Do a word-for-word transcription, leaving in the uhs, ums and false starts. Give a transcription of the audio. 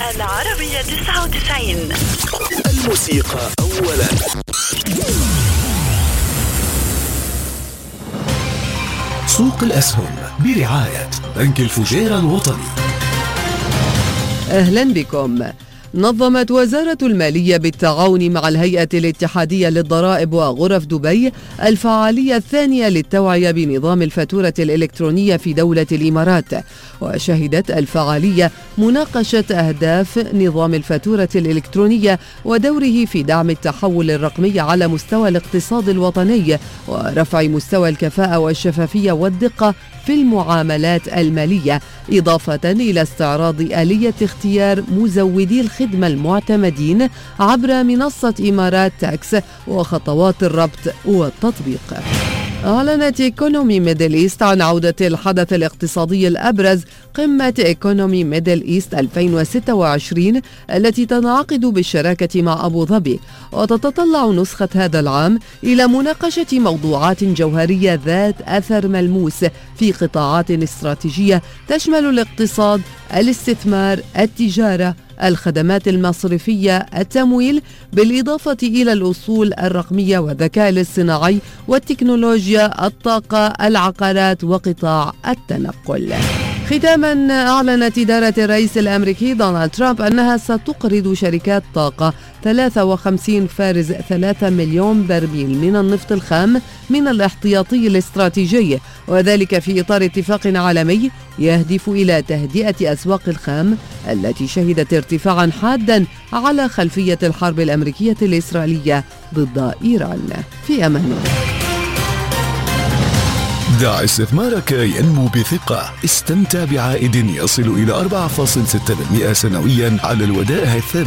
العربية تسعة وتسعين. الموسيقى أولا. سوق الأسهم برعاية بنك الفجيرة الوطني. أهلا بكم. نظمت وزارة المالية بالتعاون مع الهيئة الاتحادية للضرائب وغرف دبي الفعالية الثانية للتوعية بنظام الفاتورة الإلكترونية في دولة الإمارات. وشهدت الفعالية مناقشة أهداف نظام الفاتورة الإلكترونية ودوره في دعم التحول الرقمي على مستوى الاقتصاد الوطني ورفع مستوى الكفاءة والشفافية والدقة في المعاملات المالية، إضافة إلى استعراض آلية اختيار مزودي الخدمة المعتمدين عبر منصة إمارات تاكس وخطوات الربط والتطبيق. أعلنت إيكونومي ميدل إيست عن عودة الحدث الاقتصادي الأبرز قمة إيكونومي ميدل إيست ألفين وستة وعشرين التي تنعقد بالشراكة مع أبو ظبي، وتتطلع نسخة هذا العام إلى مناقشة موضوعات جوهرية ذات أثر ملموس في قطاعات استراتيجية تشمل الاقتصاد، الاستثمار، التجارة، الخدمات المصرفية، التمويل، بالإضافة إلى الأصول الرقمية والذكاء الاصطناعي والتكنولوجيا، الطاقة، العقارات، وقطاع التنقل. ختاما، أعلنت إدارة الرئيس الأمريكي دونالد ترامب أنها ستقرض شركات طاقة ثلاثة وخمسين فارز ثلاثة مليون برميل من النفط الخام من الاحتياطي الاستراتيجي، وذلك في إطار اتفاق عالمي يهدف إلى تهدئة أسواق الخام التي شهدت ارتفاعا حادا على خلفية الحرب الأمريكية الإسرائيلية ضد إيران. في أمان الله. دع استثمارك ينمو بثقة. استمتع بعائد يصل إلى أربعة فاصلة ستة بالمئة سنويا على الودائع الثابتة.